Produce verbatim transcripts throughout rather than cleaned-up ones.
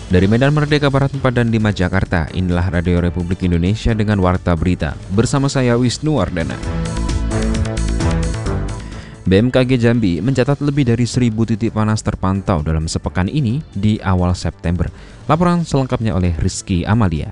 Dari Medan Merdeka Barat empat dan lima Jakarta, inilah Radio Republik Indonesia dengan Warta Berita. Bersama saya Wisnu Wardana. B M K G Jambi mencatat lebih dari seribu titik panas terpantau dalam sepekan ini di awal September. Laporan selengkapnya oleh Rizky Amalia.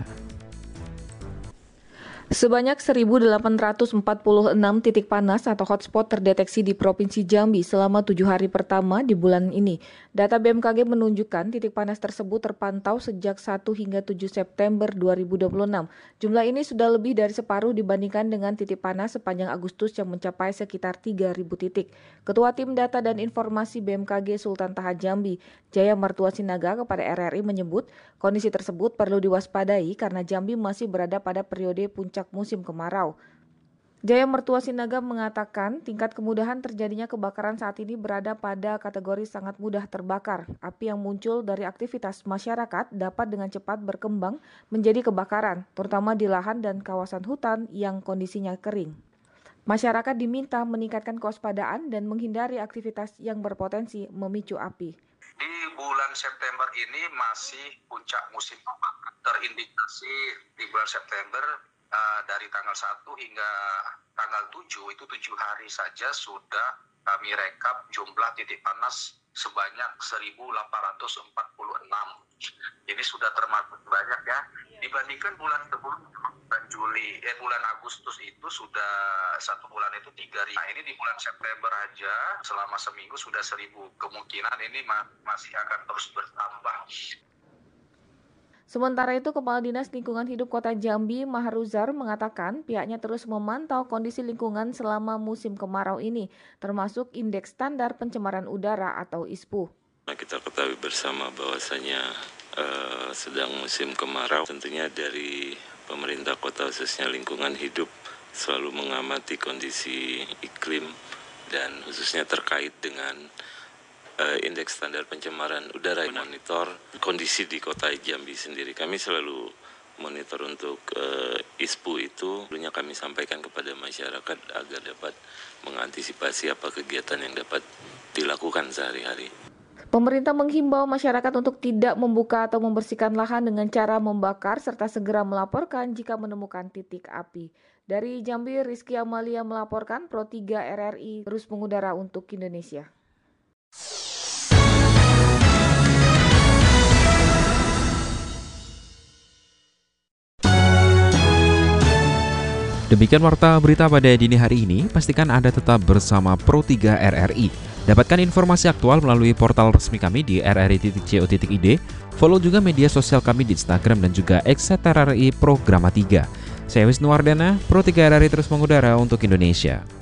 Sebanyak seribu delapan ratus empat puluh enam titik panas atau hotspot terdeteksi di Provinsi Jambi selama tujuh hari pertama di bulan ini. Data B M K G menunjukkan titik panas tersebut terpantau sejak satu hingga tujuh September dua ribu dua puluh enam. Jumlah ini sudah lebih dari separuh dibandingkan dengan titik panas sepanjang Agustus yang mencapai sekitar tiga ribu titik. Ketua Tim Data dan Informasi B M K G Sultan Taha Jambi, Jaya Mertua Sinaga kepada R R I menyebut kondisi tersebut perlu diwaspadai karena Jambi masih berada pada periode puncak musim kemarau. Jaya Mertua Sinaga mengatakan tingkat kemudahan terjadinya kebakaran saat ini berada pada kategori sangat mudah terbakar. Api yang muncul dari aktivitas masyarakat dapat dengan cepat berkembang menjadi kebakaran, terutama di lahan dan kawasan hutan yang kondisinya kering. Masyarakat diminta meningkatkan kewaspadaan dan menghindari aktivitas yang berpotensi memicu api. Di bulan September ini masih puncak musim kebakaran. Terindikasi di bulan September Uh, dari tanggal satu hingga tanggal tujuh, itu tujuh hari saja sudah kami rekap jumlah titik panas sebanyak seribu delapan ratus empat puluh enam. Ini sudah termasuk banyak ya. Dibandingkan bulan sebelumnya, bulan Juli, eh bulan Agustus itu sudah satu bulan itu tiga ribu. Nah ini di bulan September aja selama seminggu sudah seribu. Kemungkinan ini ma- masih akan terus bertambah. Sementara itu, Kepala Dinas Lingkungan Hidup Kota Jambi, Maharuzar, mengatakan pihaknya terus memantau kondisi lingkungan selama musim kemarau ini, termasuk Indeks Standar Pencemaran Udara atau I S P U. Kita ketahui bersama bahwasanya uh, sedang musim kemarau, tentunya dari pemerintah kota khususnya lingkungan hidup selalu mengamati kondisi iklim dan khususnya terkait dengan Uh, indeks standar pencemaran udara, monitor kondisi di kota Jambi sendiri. Kami selalu monitor untuk uh, I S P U itu, dulunya kami sampaikan kepada masyarakat agar dapat mengantisipasi apa kegiatan yang dapat dilakukan sehari-hari. Pemerintah menghimbau masyarakat untuk tidak membuka atau membersihkan lahan dengan cara membakar serta segera melaporkan jika menemukan titik api. Dari Jambi, Rizky Amalia melaporkan, Pro tiga R R I terus mengudara untuk Indonesia. Demikian warta berita pada dini hari ini. Pastikan Anda tetap bersama Pro tiga R R I. Dapatkan informasi aktual melalui portal resmi kami di r r i titik co titik i d. Follow juga media sosial kami di Instagram dan juga X R R I Programa tiga. Saya Wisnu Wardana, Pro tiga R R I terus mengudara untuk Indonesia.